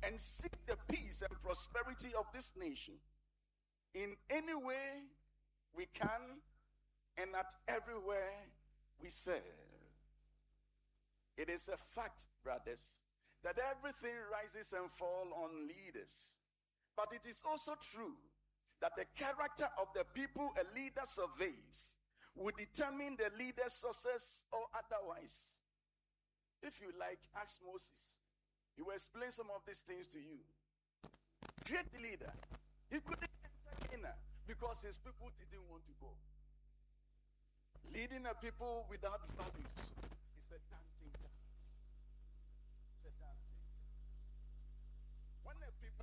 and seek the peace and prosperity of this nation in any way we can and at everywhere we serve. It is a fact, brothers, that everything rises and falls on leaders. But it is also true that the character of the people a leader surveys will determine the leader's success or otherwise. If you like, ask Moses. He will explain some of these things to you. Great leader. He couldn't enter Canaan because his people didn't want to go. Leading a people without values is a daunting task. It's a daunting task. When the people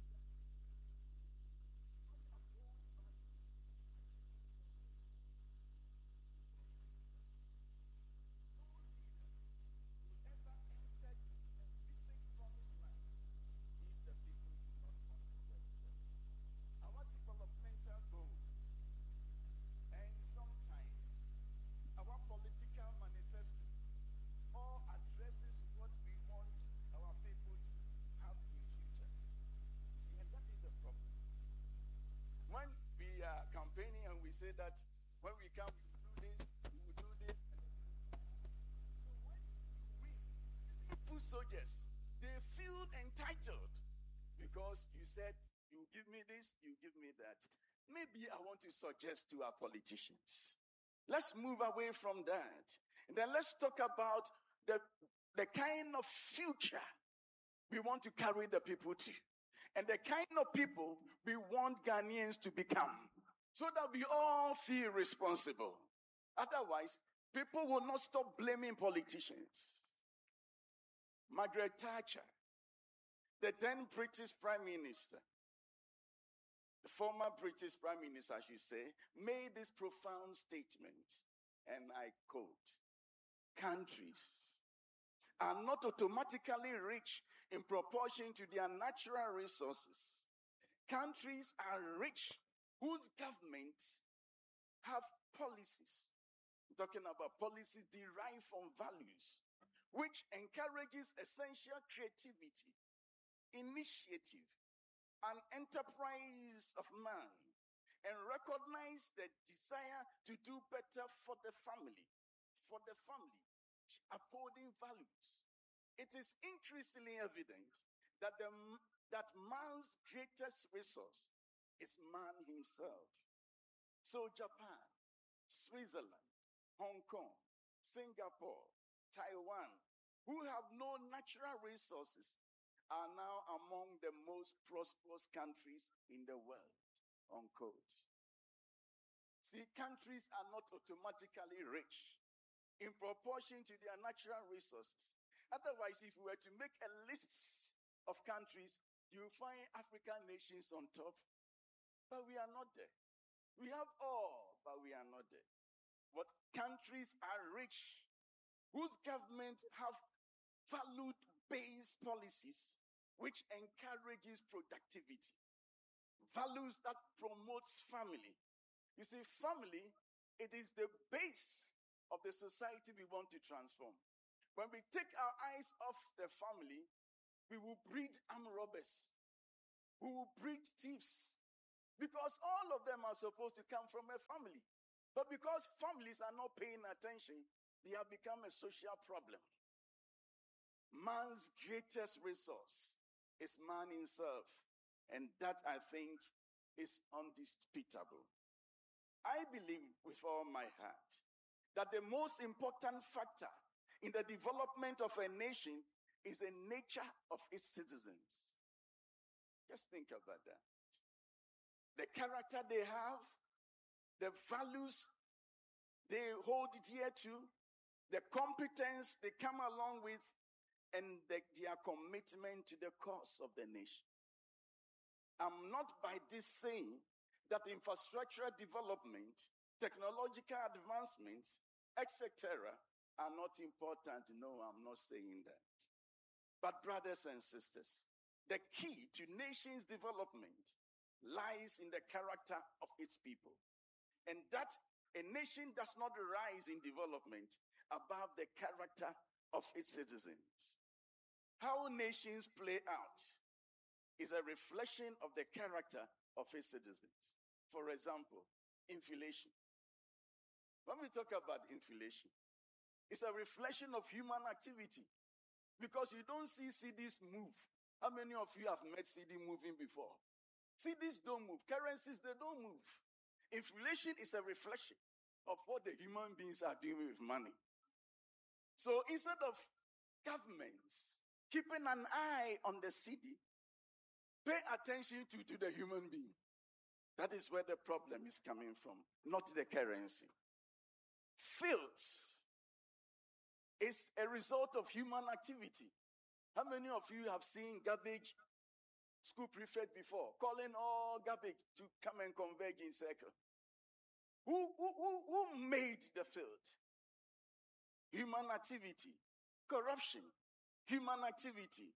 campaigning and we say that when we come, we will do this, we will do this. So when we foot soldiers, they feel entitled because you said, you give me this, you give me that. Maybe I want to suggest to our politicians, let's move away from that. And then let's talk about the kind of future we want to carry the people to. And the kind of people we want Ghanaians to become. So that we all feel responsible. Otherwise, people will not stop blaming politicians. Margaret Thatcher, the then British Prime Minister, the former British Prime Minister, I should say, made this profound statement, and I quote, "Countries are not automatically rich in proportion to their natural resources. Countries are rich whose governments have policies," I'm talking about policies derived from values, which encourages essential creativity, initiative, and enterprise of man, and recognize the desire to do better for the family, upholding values. It is increasingly evident that that man's greatest resource is man himself. So Japan, Switzerland, Hong Kong, Singapore, Taiwan, who have no natural resources, are now among the most prosperous countries in the world, unquote. See, countries are not automatically rich in proportion to their natural resources. Otherwise, if we were to make a list of countries, you'll find African nations on top. But we are not there. We have all, but we are not there. But countries are rich, whose government have value-based policies which encourages productivity. Values that promotes family. You see, family, it is the base of the society we want to transform. When we take our eyes off the family, we will breed armed robbers. We will breed thieves. Because all of them are supposed to come from a family. But because families are not paying attention, they have become a social problem. Man's greatest resource is man himself. And that, I think, is undisputable. I believe with all my heart that the most important factor in the development of a nation is the nature of its citizens. Just think about that. The character they have, the values they hold dear to, the competence they come along with, and their commitment to the cause of the nation. I'm not by this saying that infrastructural development, technological advancements, etc., are not important. No, I'm not saying that. But brothers and sisters, the key to nations' development lies in the character of its people. And that a nation does not rise in development above the character of its citizens. How nations play out is a reflection of the character of its citizens. For example, inflation. When we talk about inflation, it's a reflection of human activity because you don't see CDs move. How many of you have met CD moving before? CDs don't move. Currencies, they don't move. Inflation is a reflection of what the human beings are doing with money. So instead of governments keeping an eye on the CD, pay attention to the human being. That is where the problem is coming from, not the currency. Filth is a result of human activity. How many of you have seen garbage school prefect before, calling all garbage to come and converge in circle? Who made the filth? Human activity. Corruption. Human activity.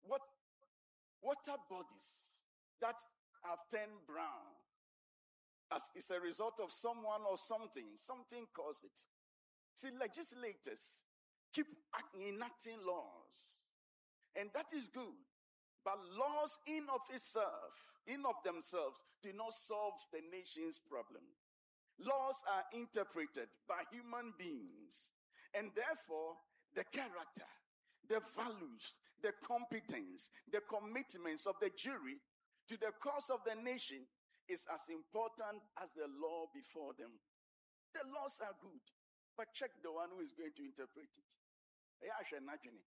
Water bodies that have turned brown as is a result of someone or something. Something caused it. See, legislators keep enacting laws, and that is good. But laws in of themselves, do not solve the nation's problem. Laws are interpreted by human beings, and therefore the character, the values, the competence, the commitments of the jury to the cause of the nation is as important as the law before them. The laws are good, but check the one who is going to interpret it. Imagine.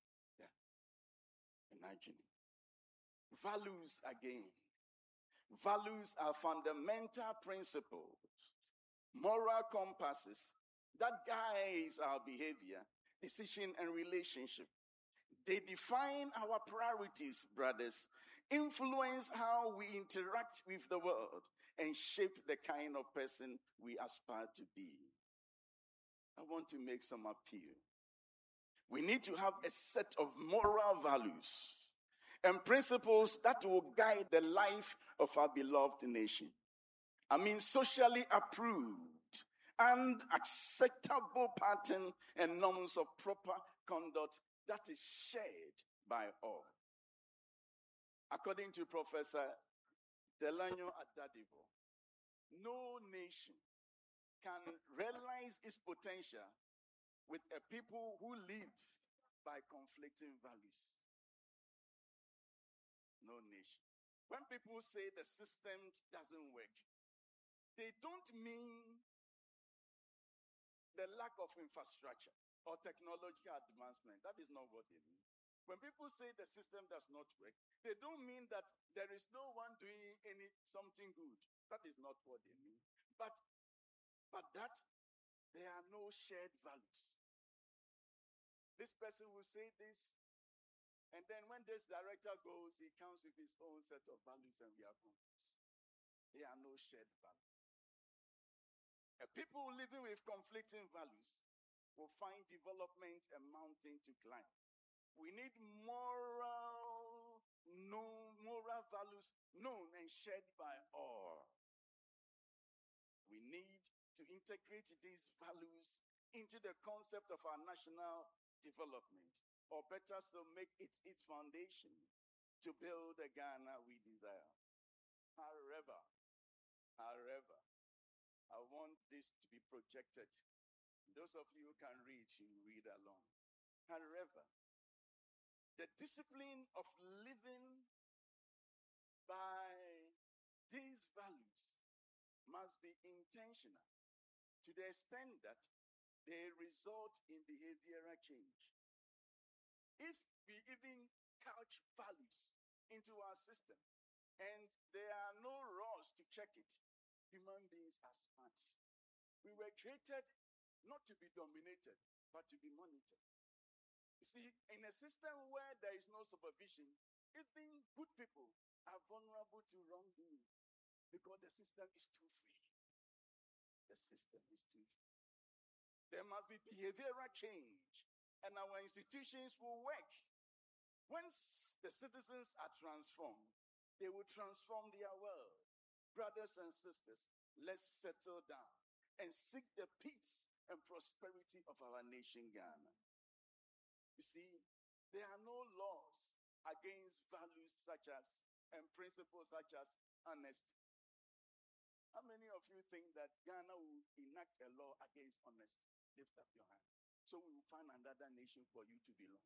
Values again. Values are fundamental principles, moral compasses that guides our behavior, decision, and relationship. They define our priorities, brothers, influence how we interact with the world, and shape the kind of person we aspire to be. I want to make some appeal. We need to have a set of moral values and principles that will guide the life of our beloved nation. Socially approved and acceptable pattern and norms of proper conduct that is shared by all. According to Professor Delano Adadivo, no nation can realize its potential with a people who live by conflicting values. No nation. When people say the system doesn't work, they don't mean the lack of infrastructure or technological advancement. That is not what they mean. When people say the system does not work, they don't mean that there is no one doing something good. That is not what they mean. But that there are no shared values. This person will say this, and then when this director goes, he comes with his own set of values, and we are confused. There are no shared values. People living with conflicting values will find development amounting to climb. We need moral values known and shared by all. We need to integrate these values into the concept of our national development, or better still, make it its foundation to build the Ghana we desire. However, I want this to be projected. Those of you who can read, you read along. However, the discipline of living by these values must be intentional to the extent that they result in behavioral change. If we even couch values into our system and there are no laws to check it, human beings are smart. We were created not to be dominated, but to be monitored. You see, in a system where there is no supervision, even good people are vulnerable to wrongdoing because the system is too free. The system is too free. There must be behavioral change, and our institutions will work. Once the citizens are transformed, they will transform their world. Brothers and sisters, let's settle down and seek the peace and prosperity of our nation, Ghana. You see, there are no laws against values such as and principles such as honesty. How many of you think that Ghana will enact a law against honesty? Lift up your hand. So we will find another nation for you to belong.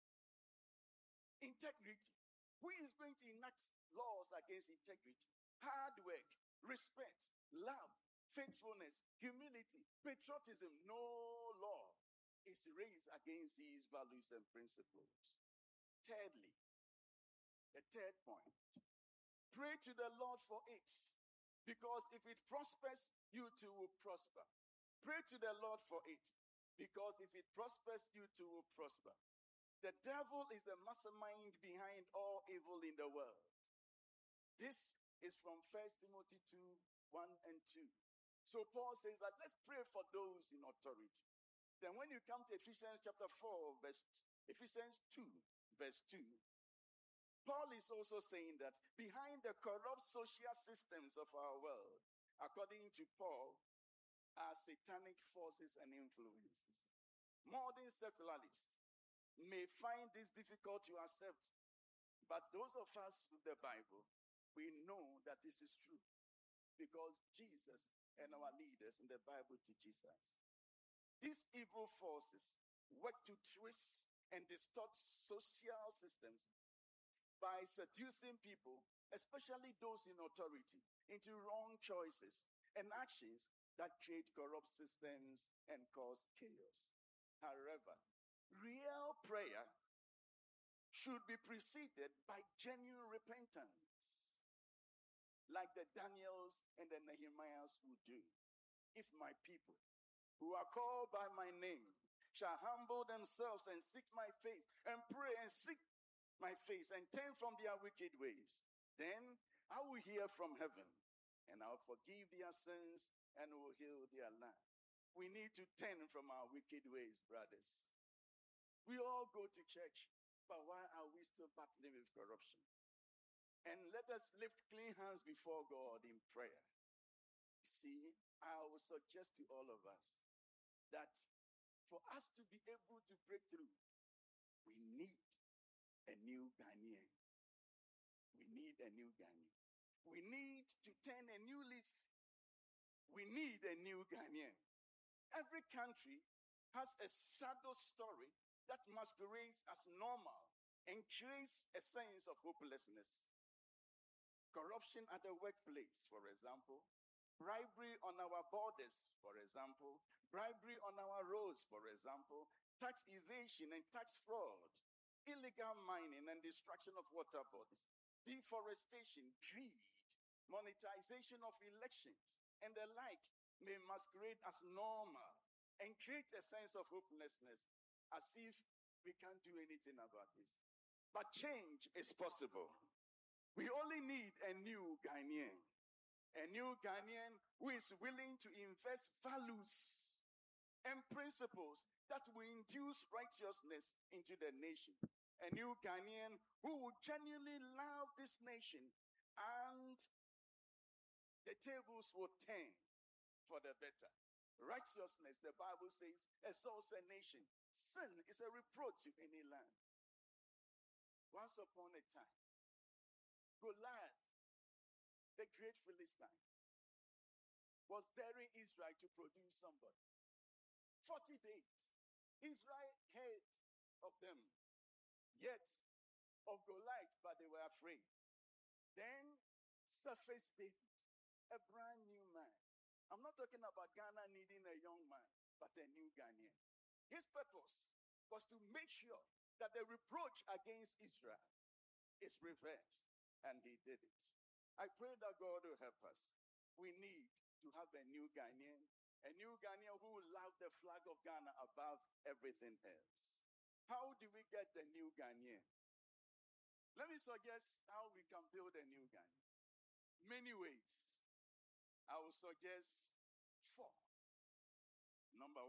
Integrity. Who is going to enact laws against integrity? Hard work, respect, love, faithfulness, humility, patriotism. No law is raised against these values and principles. Thirdly, the third point, pray to the Lord for it, because if it prospers, you too will prosper. Pray to the Lord for it, because if it prospers, you too will prosper. The devil is the mastermind behind all evil in the world. This is from 1 Timothy 2:1 and 2. So Paul says that let's pray for those in authority. Then when you come to Ephesians chapter 4, Ephesians 2, verse 2, Paul is also saying that behind the corrupt social systems of our world, according to Paul, are satanic forces and influences. Modern secularists may find this difficult to accept, but those of us with the Bible, we know that this is true because Jesus and our leaders in the Bible teaches us. These evil forces work to twist and distort social systems by seducing people, especially those in authority, into wrong choices and actions that create corrupt systems and cause chaos. However, real prayer should be preceded by genuine repentance, like the Daniels and the Nehemiahs would do. If my people, who are called by my name, shall humble themselves and seek my face, and pray and seek my face, and turn from their wicked ways, then I will hear from heaven, and I'll forgive their sins, and will heal their land. We need to turn from our wicked ways, brothers. We all go to church, but why are we still battling with corruption? And let us lift clean hands before God in prayer. See, I will suggest to all of us that for us to be able to break through, we need a new Ghanaian. We need a new Ghanaian. We need to turn a new leaf. We need a new Ghanaian. Every country has a shadow story that masquerades as normal and creates a sense of hopelessness. Corruption at the workplace, for example. Bribery on our borders, for example. Bribery on our roads, for example. Tax evasion and tax fraud. Illegal mining and destruction of water bodies. Deforestation, greed, monetization of elections, and the like may masquerade as normal and create a sense of hopelessness, as if we can't do anything about this. But change is possible. We only need a new Ghanaian. A new Ghanaian who is willing to invest values and principles that will induce righteousness into the nation. A new Ghanaian who will genuinely love this nation, and the tables will turn for the better. Righteousness, the Bible says, exalts a nation. Sin is a reproach to any land. Once upon a time, Goliath, the great Philistine, was daring Israel to produce somebody. 40 days, Israel heard of them, yet of Goliath, but they were afraid. Then surfaced David, a brand new man. I'm not talking about Ghana needing a young man, but a new Ghanaian. His purpose was to make sure that the reproach against Israel is reversed, and he did it. I pray that God will help us. We need to have a new Ghanaian who will love the flag of Ghana above everything else. How do we get the new Ghanaian? Let me suggest how we can build a new Ghanaian. Many ways. I will suggest 4. Number 1,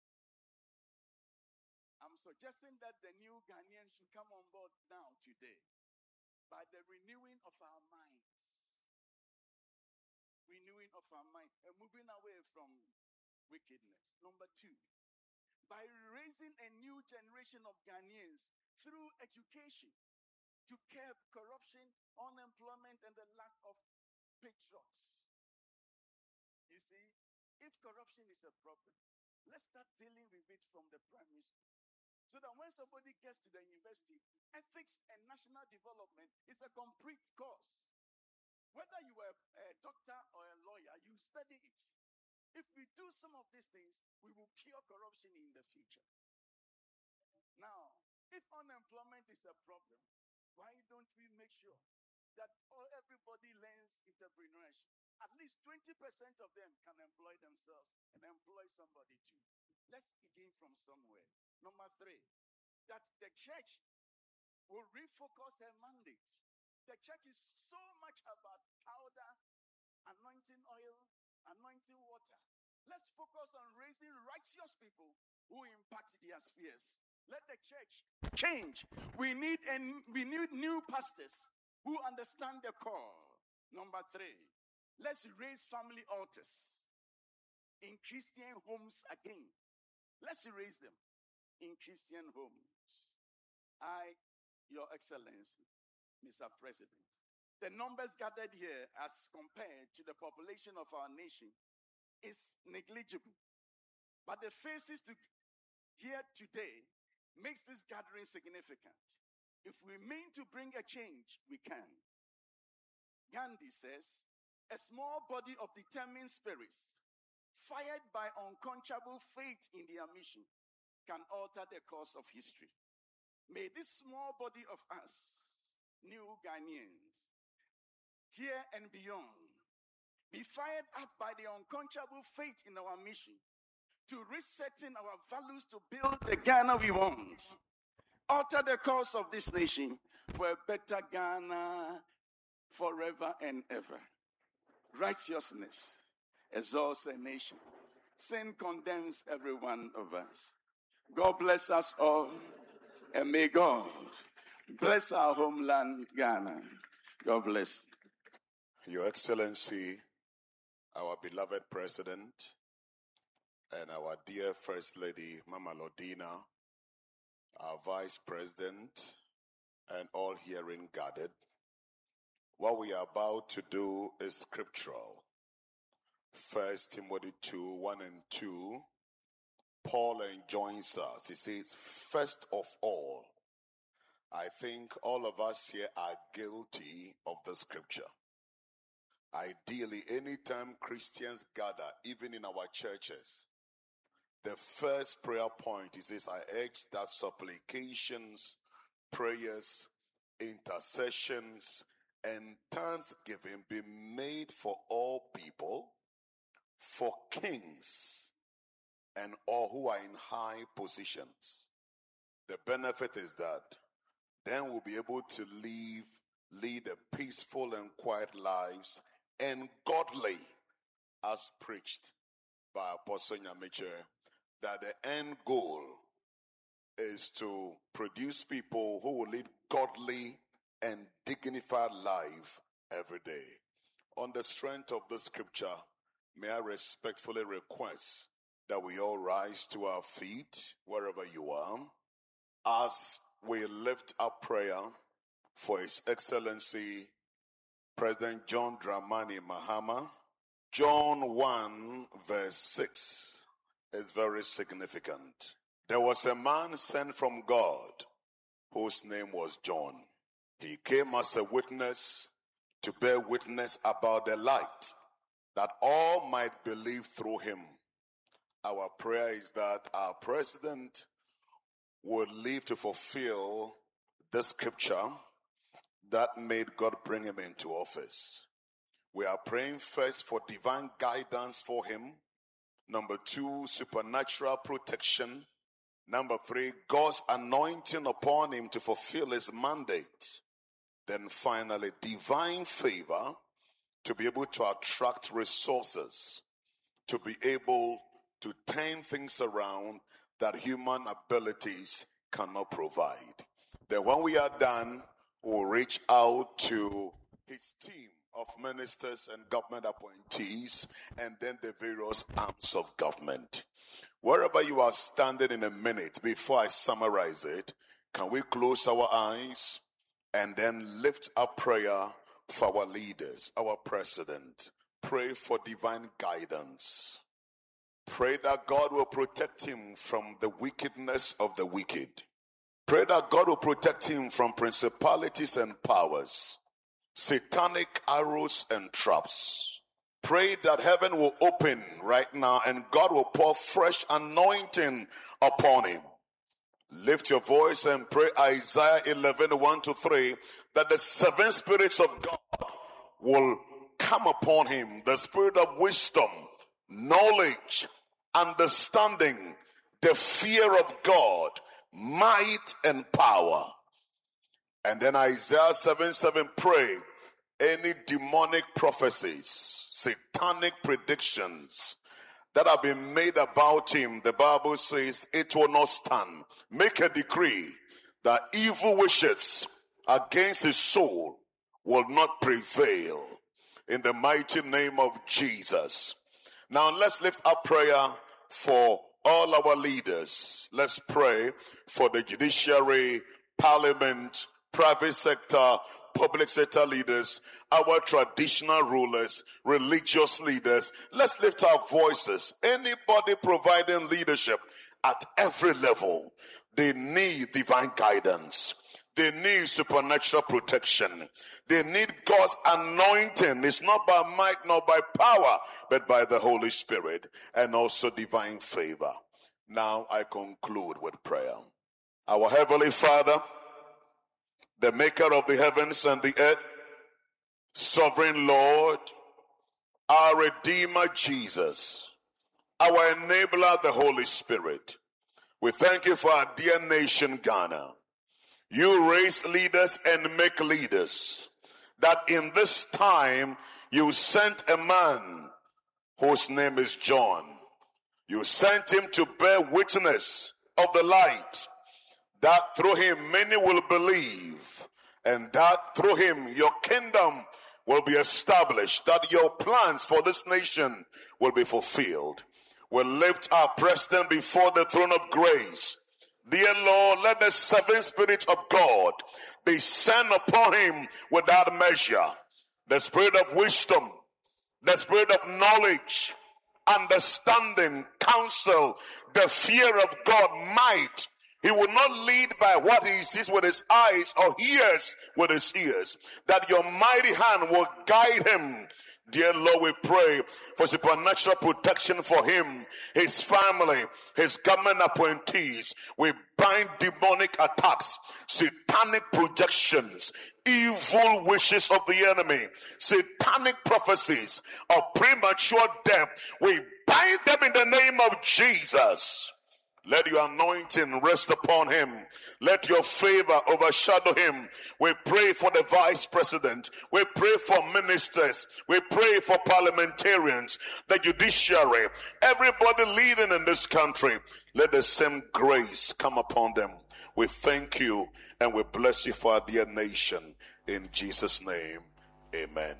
I'm suggesting that the new Ghanaian should come on board now, today, by the renewing of our minds. Renewing of our mind and moving away from wickedness. Number 2, by raising a new generation of Ghanaians through education, to curb corruption, unemployment, and the lack of patriots. You see, if corruption is a problem, let's start dealing with it from the primary school. So that when somebody gets to the university, ethics and national development is a complete course. Whether you are a doctor or a lawyer, you study it. If we do some of these things, we will cure corruption in the future. Now, if unemployment is a problem, why don't we make sure that everybody learns entrepreneurship? At least 20% of them can employ themselves and employ somebody too. Let's begin from somewhere. Number 3, that the church will refocus her mandate. The church is so much about powder, anointing oil, anointing water. Let's focus on raising righteous people who impact their spheres. Let the church change. We need new pastors who understand the call. Number 3, let's raise family altars in Christian homes again. Let's raise them in Christian homes. Your Excellency, Mr. President, the numbers gathered here as compared to the population of our nation is negligible. But the faces here today makes this gathering significant. If we mean to bring a change, we can. Gandhi says, a small body of determined spirits, fired by unquenchable faith in their mission, can alter the course of history. May this small body of us, new Ghanaians, here and beyond, be fired up by the unquenchable faith in our mission to resetting our values to build the Ghana we want. Alter the course of this nation for a better Ghana forever and ever. Righteousness exalts a nation. Sin condemns every one of us. God bless us all, and may God bless our homeland, Ghana. God bless. Your Excellency, our beloved President, and our dear First Lady, Mama Lordina, our Vice President, and all herein gathered, what we are about to do is scriptural. 1 Timothy 2, 1 and 2, Paul enjoins us. He says, first of all, I think all of us here are guilty of the scripture. Ideally, anytime Christians gather, even in our churches, the first prayer point, he says, I urge that supplications, prayers, intercessions, and thanksgiving be made for all people, for kings, and all who are in high positions. The benefit is that then we'll be able to lead a peaceful and quiet lives and godly, as preached by Apostle Nyamiche, that the end goal is to produce people who will lead godly and dignified life every day. On the strength of the scripture, may I respectfully request that we all rise to our feet wherever you are as we lift up prayer for His Excellency President John Dramani Mahama. John 1 verse 6 is very significant. There was a man sent from God whose name was John. He came as a witness to bear witness about the light, that all might believe through him. Our prayer is that our president would live to fulfill the scripture that made God bring him into office. We are praying first for divine guidance for him. Number 2, supernatural protection. Number 3, God's anointing upon him to fulfill his mandate. Then finally, divine favor to be able to attract resources, to be able to turn things around that human abilities cannot provide. Then when we are done, we'll reach out to his team of ministers and government appointees, and then the various arms of government. Wherever you are standing in a minute, before I summarize it, can we close our eyes and then lift up prayer for our leaders, our president. Pray for divine guidance. Pray that God will protect him from the wickedness of the wicked. Pray that God will protect him from principalities and powers, satanic arrows and traps. Pray that heaven will open right now and God will pour fresh anointing upon him. Lift your voice and pray Isaiah 11:1-3, that the seven spirits of God will come upon him. The spirit of wisdom, knowledge, understanding, the fear of God, might and power. And then Isaiah 7:7, pray any demonic prophecies, satanic predictions that have been made about him, the Bible says it will not stand. Make a decree that evil wishes against his soul will not prevail in the mighty name of Jesus. Now let's lift up prayer for all our leaders. Let's pray for the judiciary, parliament, private sector, public sector leaders, our traditional rulers, religious leaders. Let's lift our voices. Anybody providing leadership at every level, they need divine guidance. They need supernatural protection. They need God's anointing. It's not by might nor by power, but by the Holy Spirit, and also divine favor. Now I conclude with prayer. Our Heavenly Father, the maker of the heavens and the earth, sovereign Lord, our Redeemer Jesus, our enabler, the Holy Spirit, we thank you for our dear nation, Ghana. You raise leaders and make leaders, that in this time you sent a man whose name is John. You sent him to bear witness of the light, that through him many will believe, and that through him your kingdom will be established, that your plans for this nation will be fulfilled. We lift our president before the throne of grace. Dear Lord, let the seven spirits of God descend upon him without measure. The spirit of wisdom, the spirit of knowledge, understanding, counsel, the fear of God, might. He will not lead by what he sees with his eyes or hears with his ears. That your mighty hand will guide him. Dear Lord, we pray for supernatural protection for him, his family, his government appointees. We bind demonic attacks, satanic projections, evil wishes of the enemy, satanic prophecies of premature death. We bind them in the name of Jesus. Let your anointing rest upon him. Let your favor overshadow him. We pray for the vice president. We pray for ministers. We pray for parliamentarians, the judiciary, everybody leading in this country. Let the same grace come upon them. We thank you and we bless you for our dear nation. In Jesus' name, amen.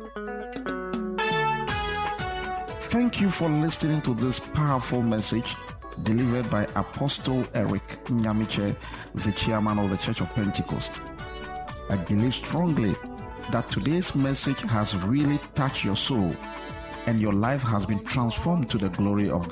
Thank you for listening to this powerful message delivered by Apostle Eric Nyamiche, the chairman of the Church of Pentecost. I believe strongly that today's message has really touched your soul and your life has been transformed to the glory of God.